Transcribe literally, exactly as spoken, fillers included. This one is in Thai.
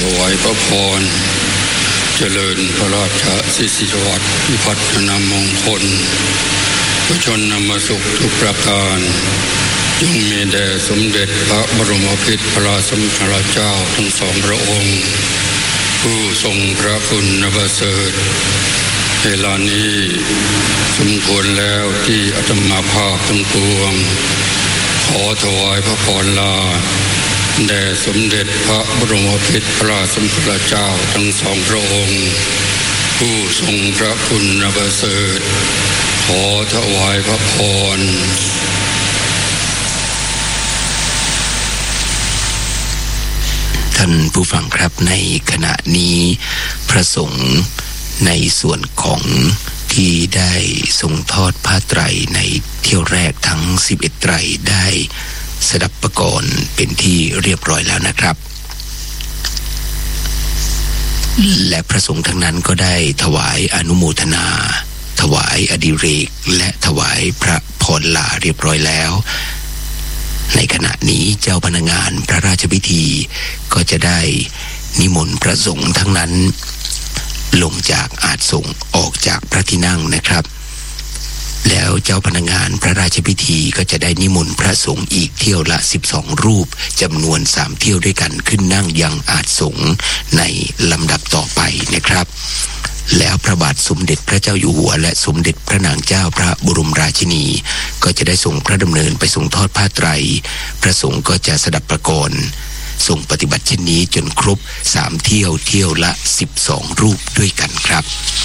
ถวายพระพรเจริญพระราชสิริวัตรพิพัฒนามงคลประชนนามสุขทุกประการจงมีแด่สมเด็จพระบรมพิตรพระสมเด็จเจ้าทั้งสองพระองค์ผู้ทรงพระคุณประเสริฐเวลานี้สมควรแล้วที่อาตมาภาพทั้งปวงขอถวายพระพรลาแด่สมเด็จพระบรมพิตรพระสมเด็จเจ้าทั้งสองพระองค์ผู้ทรงพระคุณประเสริฐขอถวายพระพรท่านผู้ฟังครับในขณะนี้พระสงฆ์ในส่วนของที่ได้ทรงทอดผ้าไตรในเที่ยวแรกทั้งสิบเอ็ดไตรได้สดับประกรณ์เป็นที่เรียบร้อยแล้วนะครับและพระสงฆ์ทั้งนั้นก็ได้ถวายอนุโมทนาถวายอดิเรกและถวายพระพรลาเรียบร้อยแล้วในขณะนี้เจ้าพนักงานพระราชพิธีก็จะได้นิมนต์พระสงฆ์ทั้งนั้นลงจากอาสน์ออกจากพระที่นั่งนะครับแล้วเจ้าพนักงานพระราชพิธีก็จะได้นิมนต์พระสงฆ์อีกเที่ยวละสิบสองรูปจำนวนสามเที่ยวด้วยกันขึ้นนั่งยังอาสน์ในลำดับต่อไปนะครับแล้วพระบาทสมเด็จพระเจ้าอยู่หัวและสมเด็จพระนางเจ้าพระบรมราชินีก็จะได้ส่งพระดำเนินไปทรงทอดผ้าไตรพระสงฆ์ก็จะสดับประกรณ์ทรงปฏิบัติเช่นนี้จนครบสามเที่ยวเที่ยวละสิบสองรูปด้วยกันครับ